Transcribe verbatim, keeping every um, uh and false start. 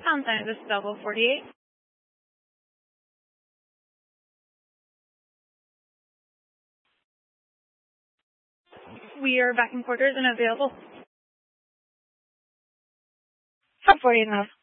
pound sign, this is Delta forty-eight. We are back in quarters and available. Top forty-eight now.